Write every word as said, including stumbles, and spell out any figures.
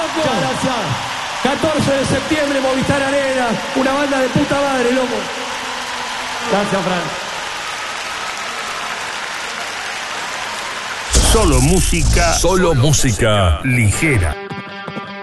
Muchas gracias. catorce de septiembre, Movistar Arena. Una banda de puta madre, loco. Gracias, Fran. Solo música. Solo música Ligera.